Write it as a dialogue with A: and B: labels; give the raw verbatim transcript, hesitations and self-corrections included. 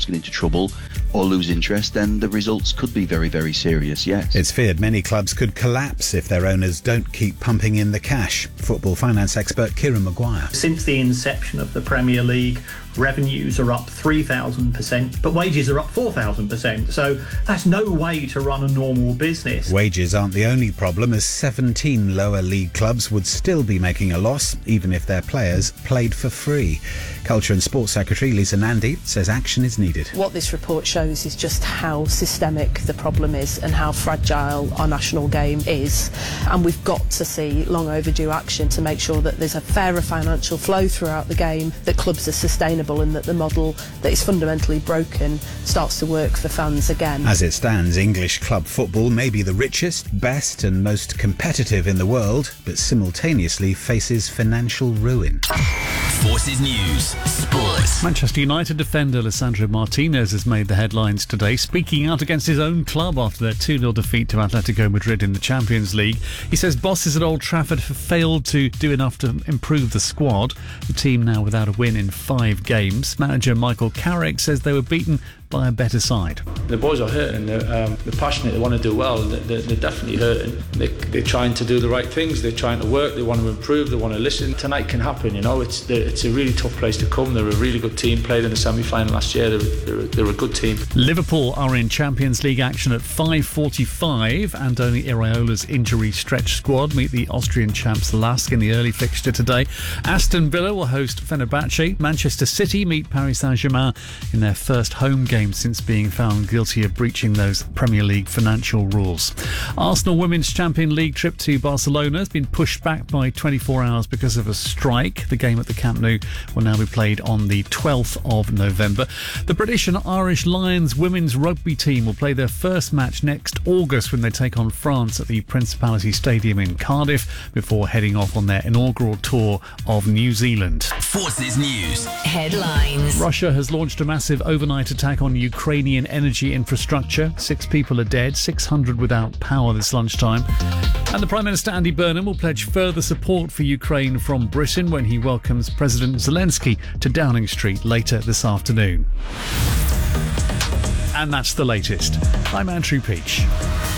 A: clubs get into trouble or lose interest, then the results could be very, very serious, yes.
B: It's feared many clubs could collapse if their owners don't keep pumping in the cash. Football finance expert Kieran Maguire.
C: Since the inception of the Premier League, revenues are up three thousand percent, but wages are up four thousand percent. So that's no way to run a normal business.
B: Wages aren't the only problem, as seventeen lower league clubs would still be making a loss, even if their players played for free. Culture and Sports Secretary Lisa Nandy says action is needed.
D: What this report shows is just how systemic the problem is and how fragile our national game is. And we've got to see long overdue action to make sure that there's a fairer financial flow throughout the game, that clubs are sustainable, and that the model that is fundamentally broken starts to work for fans again.
B: As it stands, English club football may be the richest, best and most competitive in the world, but simultaneously faces financial ruin.
E: Forces News Sports.
F: Manchester United defender Lisandro Martinez has made the headlines today, speaking out against his own club after their two nil defeat to Atletico Madrid in the Champions League. He says bosses at Old Trafford have failed to do enough to improve the squad. The team now without a win in five games. Manager Michael Carrick says they were beaten by a better side.
G: The boys are hurting, they're, um, they're passionate, they want to do well, they're, they're definitely hurting. They, they're trying to do the right things, they're trying to work, they want to improve, they want to listen. Tonight can happen, you know, it's it's a really tough place to come. They're a really good team, played in the semi-final last year, they're, they're, they're a good team.
F: Liverpool are in Champions League action at five forty-five. Andoni Iraola's injury stretch squad meet the Austrian champs Lask in the early fixture today. Aston Villa will host Fenerbahce. Manchester City meet Paris Saint-Germain in their first home game since being found guilty of breaching those Premier League financial rules. Arsenal Women's Champions League trip to Barcelona has been pushed back by twenty-four hours because of a strike. The game at the Camp Nou will now be played on the twelfth of November. The British and Irish Lions women's rugby team will play their first match next August when they take on France at the Principality Stadium in Cardiff before heading off on their inaugural tour of New Zealand.
E: Forces News Headlines.
F: Russia has launched a massive overnight attack on Ukrainian energy infrastructure. Six people are dead, six hundred without power this lunchtime. And the Prime Minister Andy Burnham will pledge further support for Ukraine from Britain when he welcomes President Zelensky to Downing Street later this afternoon. And that's the latest. I'm Andrew Peach.